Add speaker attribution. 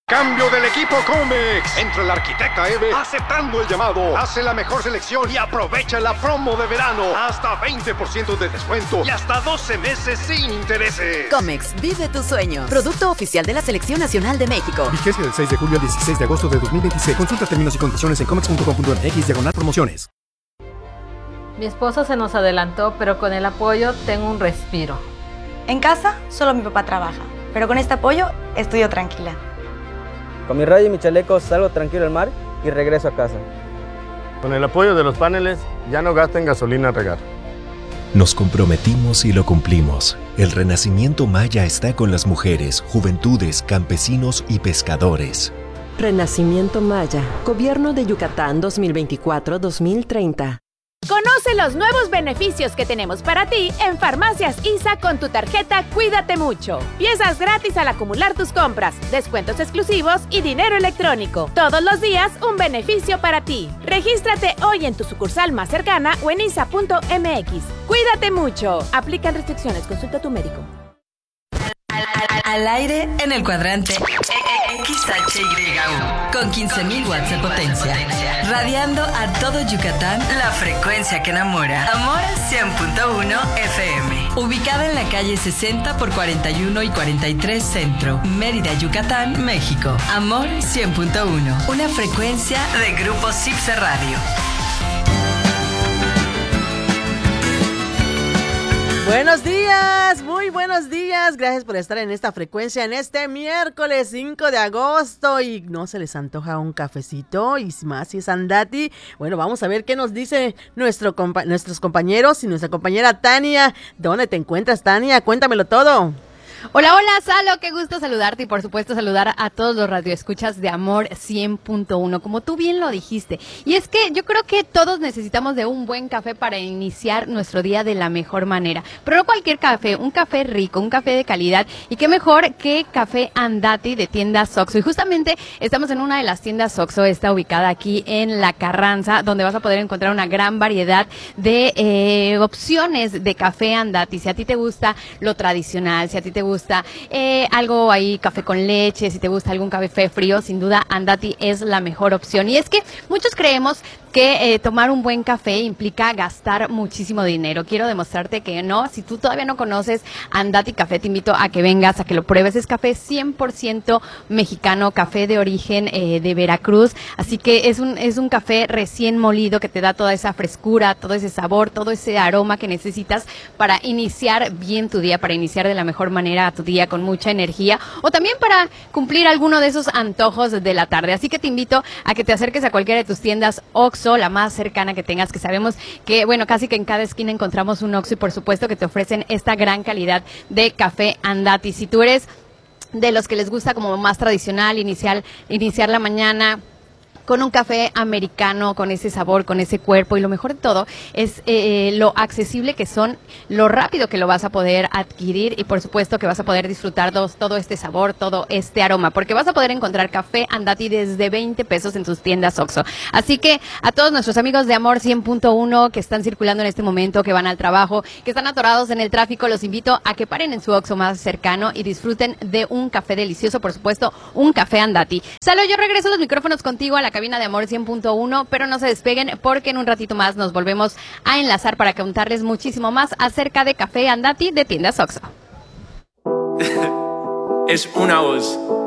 Speaker 1: Cambio del equipo Comex. Entra el arquitecta Eve aceptando el llamado. Hace la mejor selección y aprovecha la promo de verano. Hasta 20% de descuento y hasta 12 meses sin intereses.
Speaker 2: Comex, vive tu sueño. Producto oficial de la Selección Nacional de México.
Speaker 3: Vigencia del 6 de julio al 16 de agosto de 2026. Consulta términos y condiciones en comex.com.mx/promociones.
Speaker 4: Mi esposo se nos adelantó, pero con el apoyo tengo un respiro.
Speaker 5: En casa, solo mi papá trabaja, pero con este apoyo estoy yo tranquila.
Speaker 6: Con mi radio y mi chaleco salgo tranquilo al mar y regreso a casa.
Speaker 7: Con el apoyo de los paneles ya no gasto en gasolina a regar.
Speaker 8: Nos comprometimos y lo cumplimos. El Renacimiento Maya está con las mujeres, juventudes, campesinos y pescadores.
Speaker 9: Renacimiento Maya, Gobierno de Yucatán 2024-2030.
Speaker 10: Conoce los nuevos beneficios que tenemos para ti en Farmacias ISA con tu tarjeta Cuídate Mucho. Piezas gratis al acumular tus compras, descuentos exclusivos y dinero electrónico. Todos los días un beneficio para ti. Regístrate hoy en tu sucursal más cercana o en isa.mx. Cuídate mucho. Aplican restricciones. Consulta a tu médico.
Speaker 11: Al aire en el cuadrante XHYU con 15.000 watts de potencia, radiando a todo Yucatán, la frecuencia que enamora. Amor 100.1 FM, ubicada en la calle 60 por 41 y 43 Centro, Mérida, Yucatán, México. Amor 100.1, una frecuencia de Grupo Cipse Radio.
Speaker 12: Buenos días, muy buenos días. Gracias por estar en esta frecuencia en este miércoles 5 de agosto. Y no se les antoja un cafecito y más si es Andati. Bueno, vamos a ver qué nos dice nuestros compañeros y nuestra compañera Tania. ¿Dónde te encuentras, Tania? Cuéntamelo todo.
Speaker 13: Hola, hola, Salo, qué gusto saludarte y por supuesto saludar a todos los radioescuchas de Amor 100.1, como tú bien lo dijiste. Y es que yo creo que todos necesitamos de un buen café para iniciar nuestro día de la mejor manera. Pero no cualquier café, un café rico, un café de calidad. Y qué mejor que Café Andati de tiendas Oxxo. Y justamente estamos en una de las tiendas Oxxo, está ubicada aquí en La Carranza, donde vas a poder encontrar una gran variedad de opciones de Café Andati. Si a ti te gusta lo tradicional, si a ti te gusta algo ahí, café con leche, si te gusta algún café frío, sin duda Andati es la mejor opción. Y es que muchos creemos que tomar un buen café implica gastar muchísimo dinero. Quiero demostrarte que no. Si tú todavía no conoces Andati Café, te invito a que vengas, a que lo pruebes. Es café 100% mexicano, café de origen de Veracruz. Así que es un café recién molido que te da toda esa frescura, todo ese sabor, todo ese aroma que necesitas para iniciar bien tu día, para iniciar de la mejor manera tu día con mucha energía o también para cumplir alguno de esos antojos de la tarde. Así que te invito a que te acerques a cualquiera de tus tiendas Oxxo, la más cercana que tengas, que sabemos que, bueno, casi que en cada esquina encontramos un Oxxo y por supuesto que te ofrecen esta gran calidad de café Andati. Si tú eres de los que les gusta como más tradicional, iniciar la mañana con un café americano, con ese sabor, con ese cuerpo, y lo mejor de todo es lo accesible que son, lo rápido que lo vas a poder adquirir y por supuesto que vas a poder disfrutar todo este sabor, todo este aroma, porque vas a poder encontrar Café Andati desde 20 pesos en tus tiendas Oxxo. Así que a todos nuestros amigos de Amor 100.1 que están circulando en este momento, que van al trabajo, que están atorados en el tráfico, los invito a que paren en su Oxxo más cercano y disfruten de un café delicioso, por supuesto, un Café Andati. Salo, yo regreso los micrófonos contigo a la cabina de Amor 100.1, pero no se despeguen porque en un ratito más nos volvemos a enlazar para contarles muchísimo más acerca de Café Andati de tiendas Oxxo.
Speaker 14: Es una voz.